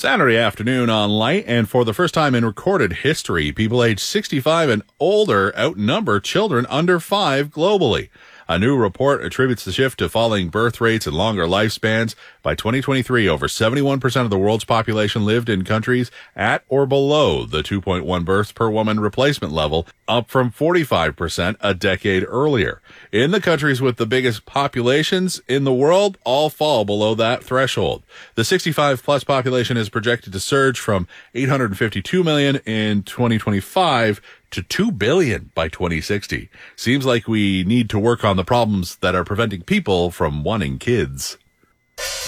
Saturday afternoon on Light, and for the first time in recorded history, people aged 65 and older outnumber children under 5 globally. A new report attributes the shift to falling birth rates and longer lifespans. By 2023, over 71% of the world's population lived in countries at or below the 2.1 births per woman replacement level, up from 45% a decade earlier. In the countries with the biggest populations in the world, all fall below that threshold. The 65-plus population is projected to surge from 852 million in 2025 to 2 billion by 2060. Seems like we need to work on the problems that are preventing people from wanting kids.